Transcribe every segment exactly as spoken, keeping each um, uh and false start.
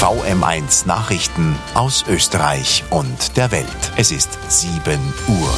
V M eins Nachrichten aus Österreich und der Welt. Es ist sieben Uhr.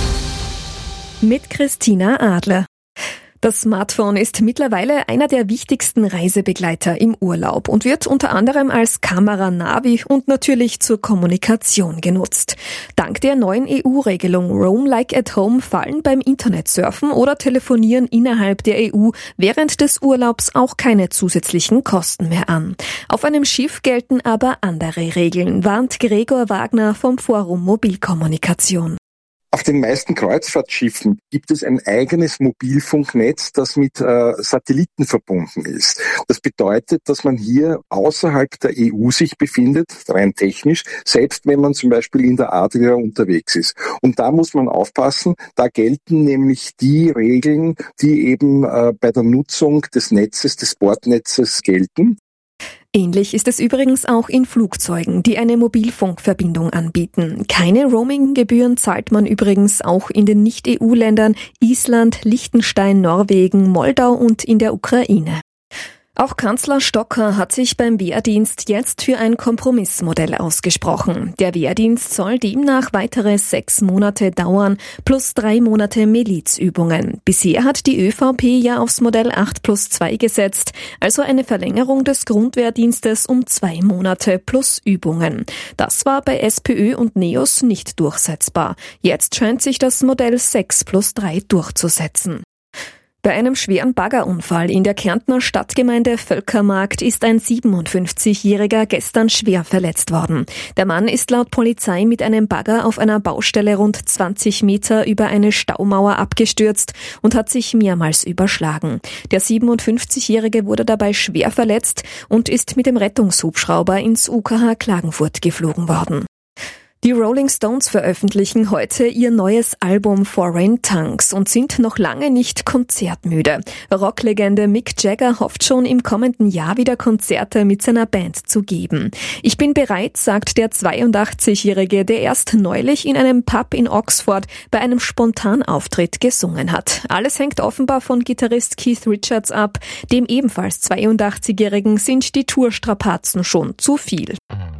Mit Christina Adler. Das Smartphone ist mittlerweile einer der wichtigsten Reisebegleiter im Urlaub und wird unter anderem als Kamera, Navi und natürlich zur Kommunikation genutzt. Dank der neuen E U-Regelung Roam Like at Home fallen beim Internetsurfen oder Telefonieren innerhalb der E U während des Urlaubs auch keine zusätzlichen Kosten mehr an. Auf einem Schiff gelten aber andere Regeln, warnt Gregor Wagner vom Forum Mobilkommunikation. Auf den meisten Kreuzfahrtschiffen gibt es ein eigenes Mobilfunknetz, das mit äh, Satelliten verbunden ist. Das bedeutet, dass man hier außerhalb der E U sich befindet, rein technisch, selbst wenn man zum Beispiel in der Adria unterwegs ist. Und da muss man aufpassen, da gelten nämlich die Regeln, die eben äh, bei der Nutzung des Netzes, des Bordnetzes gelten. Ähnlich ist es übrigens auch in Flugzeugen, die eine Mobilfunkverbindung anbieten. Keine Roaminggebühren zahlt man übrigens auch in den Nicht-E U-Ländern Island, Liechtenstein, Norwegen, Moldau und in der Ukraine. Auch Kanzler Stocker hat sich beim Wehrdienst jetzt für ein Kompromissmodell ausgesprochen. Der Wehrdienst soll demnach weitere sechs Monate dauern, plus drei Monate Milizübungen. Bisher hat die ÖVP ja aufs Modell acht plus zwei gesetzt, also eine Verlängerung des Grundwehrdienstes um zwei Monate plus Übungen. Das war bei SPÖ und NEOS nicht durchsetzbar. Jetzt scheint sich das Modell sechs plus drei durchzusetzen. Bei einem schweren Baggerunfall in der Kärntner Stadtgemeinde Völkermarkt ist ein siebenundfünfzigjähriger gestern schwer verletzt worden. Der Mann ist laut Polizei mit einem Bagger auf einer Baustelle rund zwanzig Meter über eine Staumauer abgestürzt und hat sich mehrmals überschlagen. Der siebenundfünfzigjährige wurde dabei schwer verletzt und ist mit dem Rettungshubschrauber ins U K H Klagenfurt geflogen worden. Die Rolling Stones veröffentlichen heute ihr neues Album Foreign Tongues und sind noch lange nicht konzertmüde. Rocklegende Mick Jagger hofft schon im kommenden Jahr wieder Konzerte mit seiner Band zu geben. Ich bin bereit, sagt der zweiundachtzigjährige, der erst neulich in einem Pub in Oxford bei einem Spontanauftritt gesungen hat. Alles hängt offenbar von Gitarrist Keith Richards ab. Dem ebenfalls zweiundachtzigjährigen sind die Tourstrapazen schon zu viel.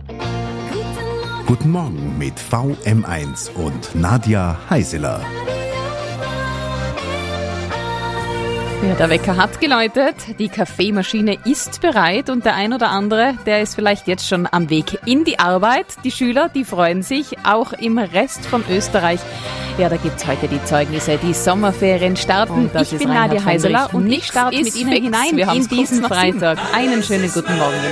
Guten Morgen mit V M eins und Nadja Heiseler. Ja, der Wecker hat geläutet, die Kaffeemaschine ist bereit und der ein oder andere, der ist vielleicht jetzt schon am Weg in die Arbeit. Die Schüler, die freuen sich, auch im Rest von Österreich. Ja, da gibt's heute die Zeugnisse, die Sommerferien starten. Ich bin Nadja Heiseler und ich starte mit Ihnen hinein in diesen Freitag. Einen schönen guten Morgen.